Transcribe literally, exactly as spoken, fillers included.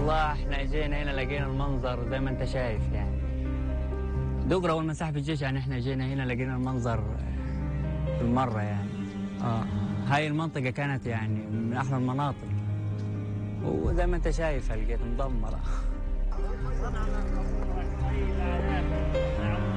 والله احنا جينا هنا لقينا المنظر زي ما انت شايف يعني. دقرة اول ما انسحب الجيش يعني احنا جينا هنا لقينا المنظر بالمرة يعني. اه هاي المنطقة كانت يعني من احلى المناطق، وزي ما انت شايف لقيت مدمرة.